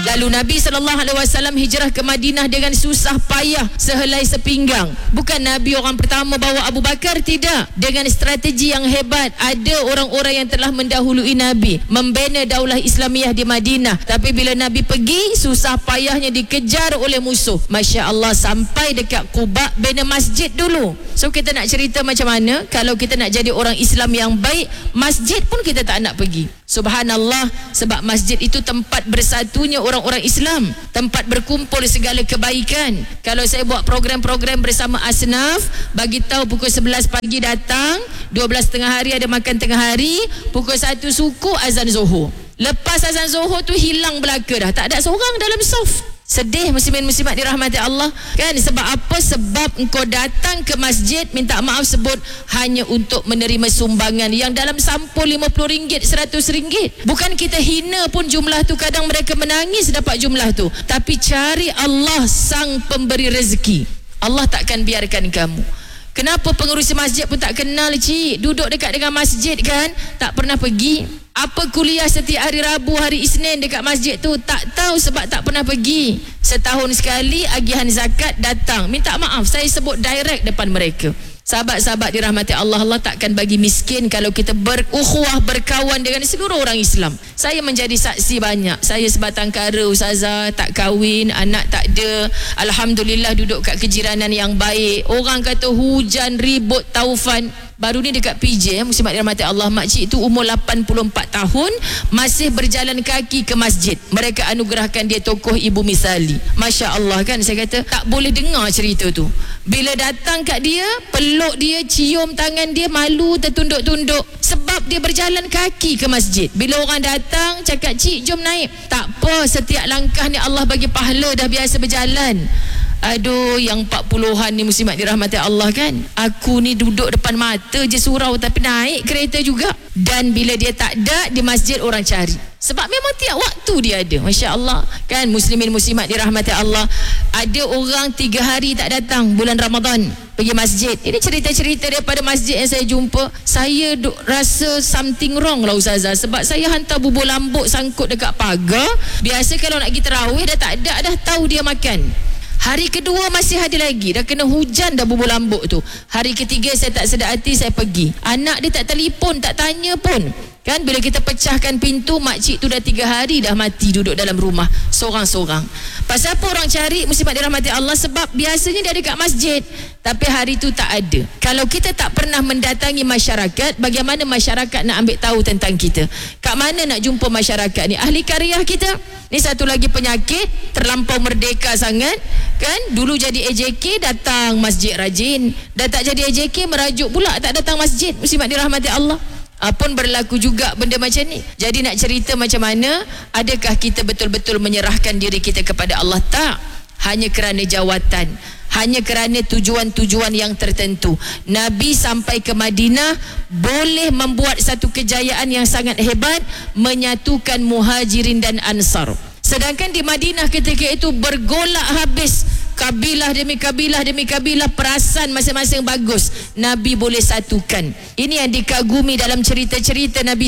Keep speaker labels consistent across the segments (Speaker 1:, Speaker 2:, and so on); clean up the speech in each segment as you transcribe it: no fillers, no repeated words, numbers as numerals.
Speaker 1: Lalu Nabi SAW hijrah ke Madinah dengan susah payah sehelai sepinggang. Bukan Nabi orang pertama bawa Abu Bakar, tidak. Dengan strategi yang hebat. Ada orang-orang yang telah mendahului Nabi membina daulah Islamiyah di Madinah. Tapi bila Nabi pergi, susah payahnya dikejar oleh musuh. Masya Allah, sampai dekat Quba, bina masjid dulu. So kita nak cerita macam mana kalau kita nak jadi orang Islam yang baik, masjid pun kita tak nak pergi. Subhanallah, sebab masjid itu tempat bersatunya orang-orang Islam, tempat berkumpul segala kebaikan. Kalau saya buat program-program bersama Asnaf, bagi tahu pukul 11 pagi datang, 12 tengah hari ada makan tengah hari, pukul 1 suku azan Zuhur. Lepas azan Zuhur tu hilang belaka dah, tak ada seorang dalam saf. Sedih muslimin-muslimat dirahmati Allah kan? Sebab apa? Sebab engkau datang ke masjid, minta maaf sebut, hanya untuk menerima sumbangan yang dalam sampul RM50, RM100. Bukan kita hina pun jumlah tu, kadang mereka menangis dapat jumlah tu. Tapi cari Allah sang pemberi rezeki, Allah takkan biarkan kamu. Kenapa pengurusi masjid pun tak kenal, cik? Duduk dekat dengan masjid kan, tak pernah pergi. Apa kuliah setiap hari Rabu, hari Isnin dekat masjid tu? Tak tahu sebab tak pernah pergi. Setahun sekali agihan zakat datang, minta maaf, saya sebut direct depan mereka. Sahabat-sahabat dirahmati Allah, Allah takkan bagi miskin kalau kita berukhuwah, berkawan dengan seluruh orang Islam. Saya menjadi saksi banyak. Saya sebatang kara ustazah, tak kahwin, anak tak ada. Alhamdulillah duduk kat kejiranan yang baik. Orang kata hujan, ribut, taufan. Baru ni dekat PJ, muslimat dirahmati Allah, makcik tu umur 84 tahun, masih berjalan kaki ke masjid. Mereka anugerahkan dia tokoh ibu misali. Masya Allah kan, saya kata tak boleh dengar cerita tu. Bila datang kat dia, peluk dia, cium tangan dia, malu tertunduk-tunduk sebab dia berjalan kaki ke masjid. Bila orang datang cakap, cik jom naik, tak apa, setiap langkah ni Allah bagi pahala, dah biasa berjalan. Aduh, yang 40-an ni muslimat dirahmati Allah kan, aku ni duduk depan mata je surau, tapi naik kereta juga. Dan bila dia tak ada di masjid, orang cari, sebab memang tiap waktu dia ada. Masya Allah kan, muslimin muslimat dirahmati Allah. Ada orang 3 hari tak datang bulan Ramadan pergi masjid. Ini cerita-cerita daripada masjid yang saya jumpa. Saya rasa something wrong lah ustazah, sebab saya hantar bubur lambuk sangkut dekat pagar. Biasa kalau nak pergi tarawih dah tak ada, dah tahu dia makan. Hari kedua masih ada lagi, dah kena hujan dah bubur lambuk tu. Hari ketiga saya tak sedar hati, saya pergi. Anak dia tak telefon, tak tanya pun kan. Bila kita pecahkan pintu, makcik tu dah 3 hari dah mati duduk dalam rumah seorang-seorang. Pasal apa orang cari muslimat dirahmati Allah? Sebab biasanya dia ada kat masjid, tapi hari tu tak ada. Kalau kita tak pernah mendatangi masyarakat, bagaimana masyarakat nak ambil tahu tentang kita? Kat mana nak jumpa masyarakat ni? Ahli karyah kita ni satu lagi penyakit, terlampau merdeka sangat kan. Dulu jadi AJK, datang masjid rajin. Dah tak jadi AJK, merajuk pula tak datang masjid. Muslimat dirahmati Allah. Pun berlaku juga benda macam ni. Jadi nak cerita macam mana? Adakah kita betul-betul menyerahkan diri kita kepada Allah? Tak. Hanya kerana jawatan, hanya kerana tujuan-tujuan yang tertentu. Nabi sampai ke Madinah boleh membuat satu kejayaan yang sangat hebat, menyatukan Muhajirin dan Ansar. Sedangkan di Madinah ketika itu bergolak habis, kabilah demi kabilah demi kabilah, perasan masing-masing bagus. Nabi boleh satukan. Ini yang dikagumi dalam cerita-cerita Nabi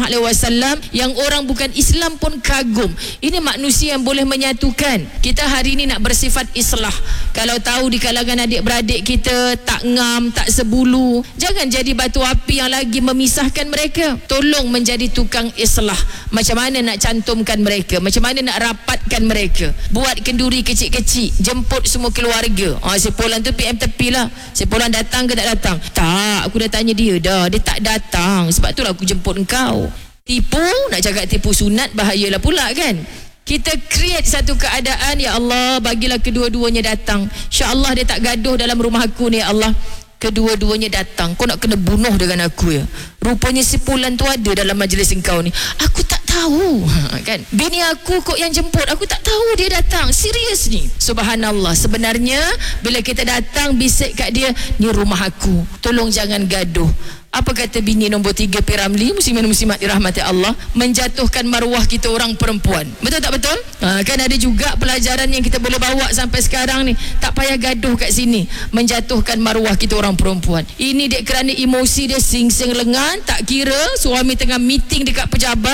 Speaker 1: SAW, yang orang bukan Islam pun kagum. Ini manusia yang boleh menyatukan. Kita hari ini nak bersifat islah. Kalau tahu di kalangan adik-beradik kita tak ngam, tak sebulu, jangan jadi batu api yang lagi memisahkan mereka. Tolong menjadi tukang islah. Macam mana nak cantumkan mereka, macam mana nak rapatkan mereka. Buat kenduri kecil-kecil, jemput semua keluarga. Si Polan tu PM tepi lah. Si Polan datang ke tak datang? Tak, aku dah tanya dia dah, dia tak datang. Sebab tu lah aku jemput engkau. Tipu, nak cakap tipu sunat, bahayalah pula kan. Kita create satu keadaan, ya Allah bagilah kedua-duanya datang. InsyaAllah dia tak gaduh dalam rumah aku ni, ya Allah. Kedua-duanya datang. Kau nak kena bunuh dengan aku ya. Rupanya si Polan tu ada dalam majlis engkau ni. Aku tak tahu kan. Bini aku kok yang jemput, aku tak tahu dia datang. Serius ni. Subhanallah. Sebenarnya bila kita datang, bisik kat dia, ni rumah aku, tolong jangan gaduh. Apa kata bini nombor 3 Piramli, muslimin-muslimat dirahmati Allah, menjatuhkan maruah kita orang perempuan. Betul tak betul? Kan ada juga pelajaran yang kita boleh bawa sampai sekarang ni. Tak payah gaduh kat sini, menjatuhkan maruah kita orang perempuan. Ini dia kerana emosi dia sing-sing lengan, tak kira suami tengah meeting dekat pejabat kan,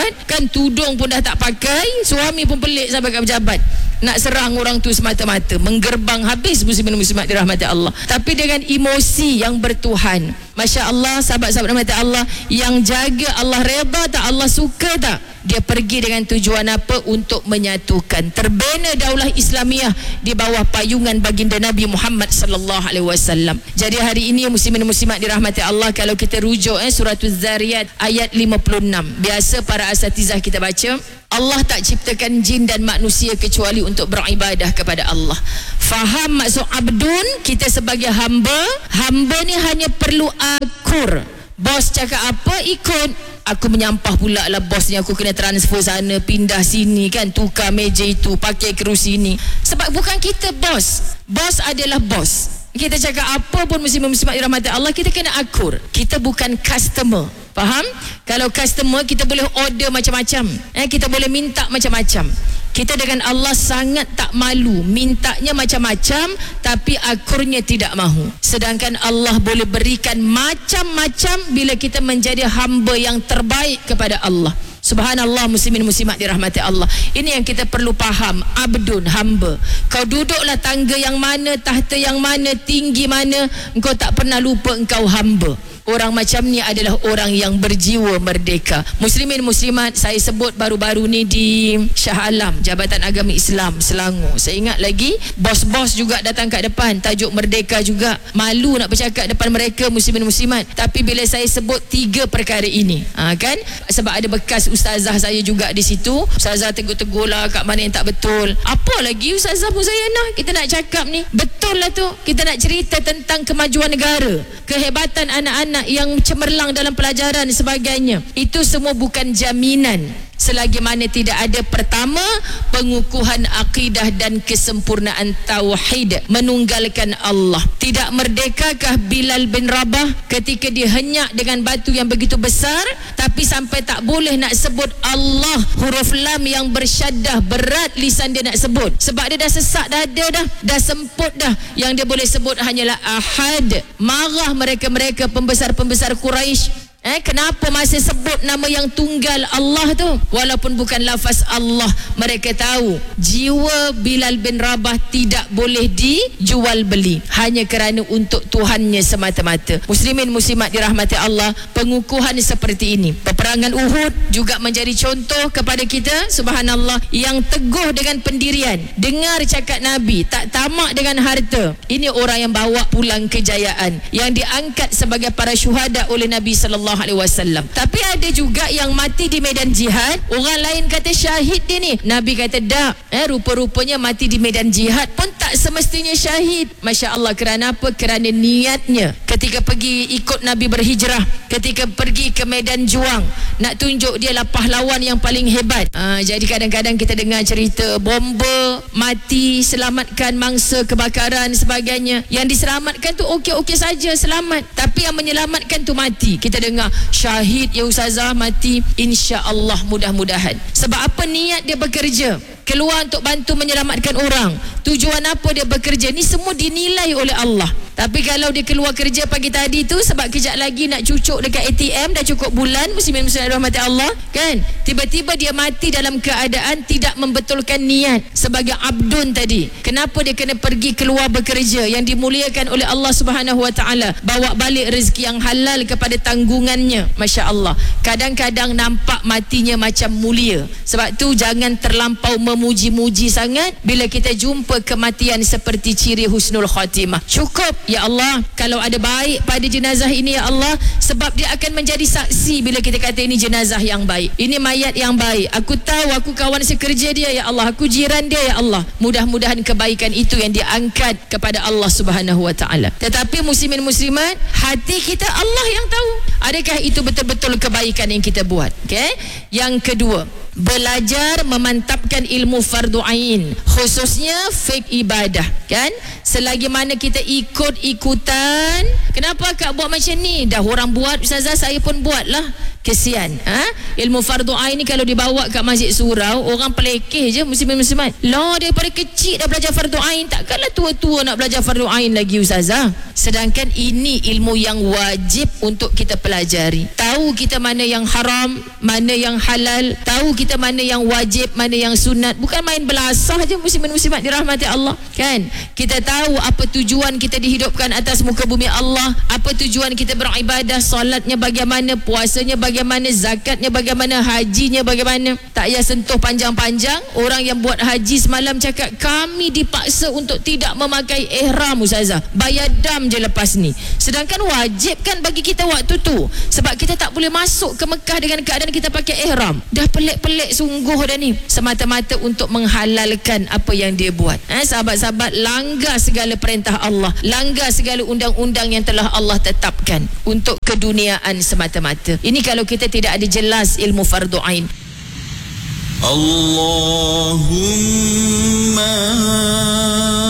Speaker 1: tudung pun dah tak pakai, suami pun pelik sampai kat pejabat, nak serang orang tu semata-mata, menggerbang habis muslimin-muslimat dirahmati Allah. Tapi dengan emosi yang bertuhan, Masya Allah, sahabat-sahabat dirahmati Allah, yang jaga Allah redha tak, Allah suka tak, dia pergi dengan tujuan apa? Untuk menyatukan. Terbina daulah Islamiah di bawah payungan baginda Nabi Muhammad sallallahu alaihi wasallam. Jadi hari ini muslimin muslimat dirahmati Allah, kalau kita rujuk surah Az-Zariyat ayat 56. Biasa para asatizah kita baca, Allah tak ciptakan jin dan manusia kecuali untuk beribadah kepada Allah. Faham maksud abdun? Kita sebagai hamba, hamba ni hanya perlu akur. Bos cakap apa, ikut. Aku menyampah pula lah bosnya, aku kena transfer sana, pindah sini kan, tukar meja itu, pakai kerusi ini. Sebab bukan kita bos. Bos adalah bos. Kita cakap apa pun muslim-muslimat dirahmati Allah, kita kena akur. Kita bukan customer. Faham? Kalau customer, kita boleh order macam-macam. Kita boleh minta macam-macam. Kita dengan Allah sangat tak malu, mintanya macam-macam tapi akurnya tidak mahu. Sedangkan Allah boleh berikan macam-macam bila kita menjadi hamba yang terbaik kepada Allah. Subhanallah, muslimin muslimat dirahmati Allah. Ini yang kita perlu faham. Abdun, hamba. Kau duduklah tangga yang mana, tahta yang mana, tinggi mana, engkau tak pernah lupa engkau hamba. Orang macam ni adalah orang yang berjiwa merdeka. Muslimin muslimat, saya sebut baru-baru ni di Shah Alam, Jabatan Agama Islam Selangor. Saya ingat lagi, bos-bos juga datang kat depan, tajuk merdeka juga. Malu nak bercakap depan mereka muslimin muslimat. Tapi bila saya sebut 3 perkara ini, kan? Sebab ada bekas ustazah saya juga di situ. Ustazah tegur-tegur lah kat mana yang tak betul. Apa lagi Ustazah Muzayanah, kita nak cakap ni betul lah tu. Kita nak cerita tentang kemajuan negara, kehebatan anak-anak yang cemerlang dalam pelajaran dan sebagainya. Itu semua bukan jaminan selagi mana tidak ada pertama pengukuhan akidah dan kesempurnaan tauhid, menunggalkan Allah. Tidak merdekakah Bilal bin Rabah ketika dihenyak dengan batu yang begitu besar, tapi sampai tak boleh nak sebut Allah, huruf lam yang bersyaddah, berat lisan dia nak sebut sebab dia dah sesak dada dah semput dah. Yang dia boleh sebut hanyalah Ahad. Marah mereka-mereka pembesar-pembesar Quraisy. Kenapa masih sebut nama yang tunggal Allah tu? Walaupun bukan lafaz Allah, mereka tahu jiwa Bilal bin Rabah tidak boleh dijual beli hanya kerana untuk Tuhannya semata-mata. Muslimin muslimat dirahmati Allah, pengukuhan seperti ini. Peperangan Uhud juga menjadi contoh kepada kita, subhanallah, yang teguh dengan pendirian. Dengar cakap Nabi, tak tamak dengan harta. Ini orang yang bawa pulang kejayaan, yang diangkat sebagai para syuhada oleh Nabi sallallahu alaihi wasallam. Tapi ada juga yang mati di medan jihad. Orang lain kata syahid dia ni. Nabi kata tak. Rupa-rupanya mati di medan jihad pun tak semestinya syahid. Masya Allah, kerana apa? Kerana niatnya ketika pergi ikut Nabi berhijrah, ketika pergi ke medan juang, nak tunjuk dia lah pahlawan yang paling hebat. Jadi kadang-kadang kita dengar cerita bomba mati, selamatkan mangsa kebakaran sebagainya. Yang diselamatkan tu okey-okey saja, selamat. Tapi yang menyelamatkan tu mati. Kita dengar syahid ya ustazah, mati. InsyaAllah, mudah-mudahan. Sebab apa? Niat dia bekerja, keluar untuk bantu menyelamatkan orang. Tujuan apa dia bekerja? Ni semua dinilai oleh Allah. Tapi kalau dia keluar kerja pagi tadi tu sebab kejap lagi nak cucuk dekat ATM, dah cukup bulan, muslimin muslimat rahmati Allah, kan? Tiba-tiba dia mati dalam keadaan tidak membetulkan niat sebagai abdun tadi. Kenapa dia kena pergi keluar bekerja yang dimuliakan oleh Allah Subhanahu Wa Taala, bawa balik rezeki yang halal kepada tanggungannya. Masya Allah, kadang-kadang nampak matinya macam mulia. Sebab tu jangan terlampau memuji-muji sangat bila kita jumpa kematian seperti ciri husnul khatimah. Cukup ya Allah kalau ada baik pada jenazah ini ya Allah, sebab dia akan menjadi saksi bila kita kata ini jenazah yang baik, ini mayat yang baik. Aku tahu, aku kawan sekerja dia ya Allah, aku jiran dia ya Allah. Mudah-mudahan kebaikan itu yang diangkat kepada Allah Subhanahu Wa Taala. Tetapi muslimin muslimat, hati kita Allah yang tahu. Adakah itu betul-betul kebaikan yang kita buat? Okay? Yang kedua, belajar memantapkan ilmu fardu ain, khususnya fiqh ibadah, kan? Selagi mana kita ikut-ikutan, kenapa Kak buat macam ni? Dah orang buat ustazah, saya pun buat lah. Kesian. Ilmu fardu ain ni kalau dibawa kat masjid surau, orang pelekeh je muslimin-muslimat. Lah daripada kecil dah belajar fardu ain, takkanlah tua-tua nak belajar fardu ain lagi ustazah. Sedangkan ini ilmu yang wajib untuk kita pelajari. Tahu kita mana yang haram, mana yang halal, tahu kita mana yang wajib, mana yang sunat. Bukan main belasah je muslimin-muslimat dirahmati Allah. Kan? Kita tahu apa tujuan kita dihidupkan atas muka bumi Allah, apa tujuan kita beribadah, solatnya bagaimana, puasanya bagaimana, zakatnya bagaimana, hajinya bagaimana. Tak payah sentuh panjang-panjang. Orang yang buat haji semalam cakap, kami dipaksa untuk tidak memakai ihram ustazah, bayar dam je lepas ni. Sedangkan wajib kan bagi kita waktu tu, sebab kita tak boleh masuk ke Mekah dengan keadaan kita pakai ihram. Dah pelik-pelik sungguh dah ni, semata-mata untuk menghalalkan apa yang dia buat. Sahabat-sahabat, langgar segala perintah Allah, langgar segala undang-undang yang telah Allah tetapkan untuk keduniaan semata-mata. Ini kalau kita tidak ada jelas ilmu fardu ain.
Speaker 2: Allahumma